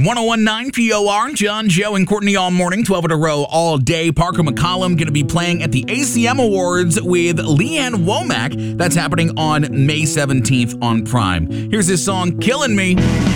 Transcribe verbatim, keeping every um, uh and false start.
one oh one point nine P O R, John, Joe, and Courtney all morning, twelve in a row all day. Parker McCollum going to be playing at the A C M Awards with Leanne Womack. That's happening on May seventeenth on Prime. Here's his song, Killing Me.